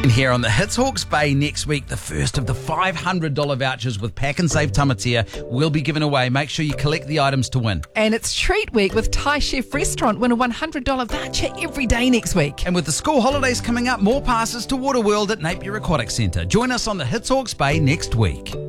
And here on the Hits Hawke's Bay next week, the first of the $500 vouchers with Pack and Save Tamatea will be given away. Make sure you collect the items to win. And it's Treat Week with Thai Chef Restaurant. Win a $100 voucher every day next week. And with the school holidays coming up, more passes to Waterworld at Napier Aquatic Centre. Join us on the Hits Hawke's Bay next week.